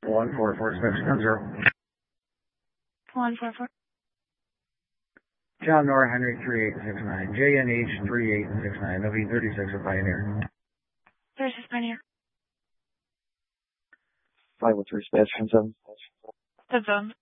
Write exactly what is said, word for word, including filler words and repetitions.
one four four, extension ten zero. one four four. John Nora Henry three eight six nine, J N H three eight six nine, W thirty-six of Pioneer. thirty-six Pioneer. five one three, Sebastian seven. Dead zone.